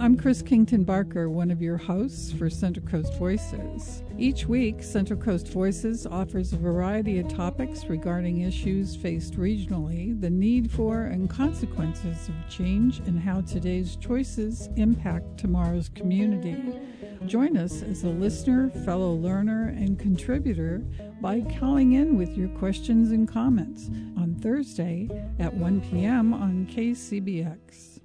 I'm Chris Kington Barker, one of your hosts for Central Coast Voices. Each week, Central Coast Voices offers a variety of topics regarding issues faced regionally, the need for and consequences of change, and how today's choices impact tomorrow's community. Join us as a listener, fellow learner, and contributor by calling in with your questions and comments on Thursday at 1 p.m. on KCBX.